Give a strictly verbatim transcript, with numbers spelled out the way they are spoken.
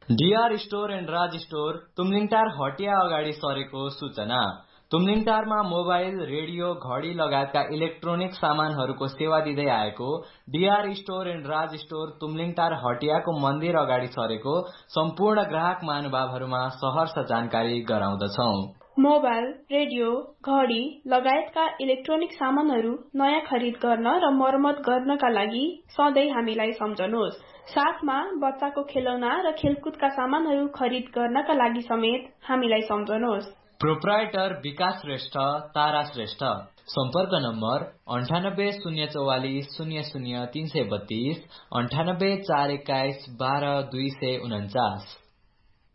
DR store and Raj store Tumlingtar हटिया अगाडि सरेको सूचना। तुमलिङटारमा मोबाइल, रेडियो, घडी लगायतका इलेक्ट्रोनिक सामानहरूको सेवा दिँदै आएको DR store and Raj store Tumlingtar हटियाको मन्दिर अगाडि सरेको सम्पूर्ण ग्राहक महानुभावहरूमा सहर्ष जानकारी गराउँदछौ। मोबाइल, रेडियो, घडी लगायतका इलेक्ट्रोनिक सामानहरू नयाँ खरिद गर्न र मर्मत गर्नका लागि सधैँ हामीलाई सम्झनुहोस्। साथमा बच्चाको खेलौना र खेलकुदका सामानहरू खरिद गर्नका लागि समेत हामीलाई सम्झनुहोस्। प्रोप्राइटर विकास श्रेष्ठ, तारा श्रेष्ठ। सम्पर्क नम्बर अन्ठानब्बे शून्य चौवालिस शून्य शून्य तीन सय बत्तीस, अन्ठानब्बे चार एक्काइस बाह्र दुई सय उन्चास।